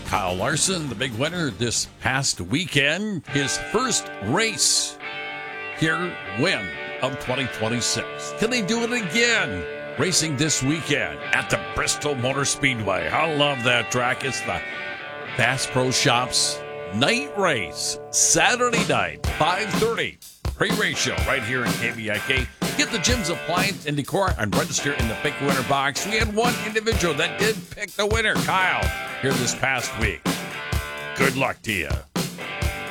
Kyle Larson, the big winner this past weekend. His first race win of 2026. Can they do it again? Racing this weekend at the Bristol Motor Speedway. I love that track. It's the Bass Pro Shops night race, Saturday night, 5:30. Pre-race show right here in KBIK. Get the Jim's Appliance and Decor and register in the Pick Winner box. We had one individual that did pick the winner, Kyle, here this past week. Good luck to you.